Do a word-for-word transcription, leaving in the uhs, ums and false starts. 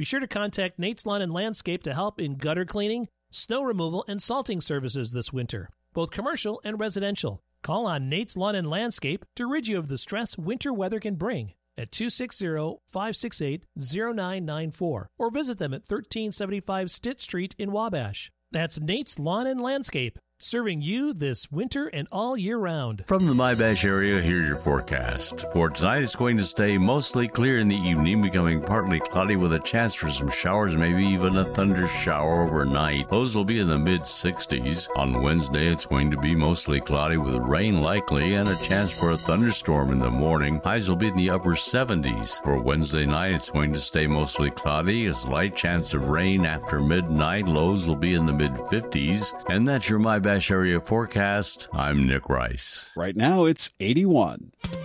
Be sure to contact Nate's Lawn and Landscape to help in gutter cleaning, snow removal, and salting services this winter, both commercial and residential. Call on Nate's Lawn and Landscape to rid you of the stress winter weather can bring at two six zero, five six eight, zero nine nine four or visit them at thirteen seventy-five Stitt Street in Wabash. That's Nate's Lawn and Landscape, serving you this winter and all year round. From the Mybash area, here's your forecast. For tonight, it's going to stay mostly clear in the evening, becoming partly cloudy with a chance for some showers, maybe even a thunder shower overnight. Lows will be in the mid sixties. On Wednesday, it's going to be mostly cloudy with rain likely and a chance for a thunderstorm in the morning. Highs will be in the upper seventies. For Wednesday night, it's going to stay mostly cloudy. A slight chance of rain after midnight. Lows will be in the mid fifties. And that's your Mybash area forecast. I'm Nick Rice. Right now it's eighty-one.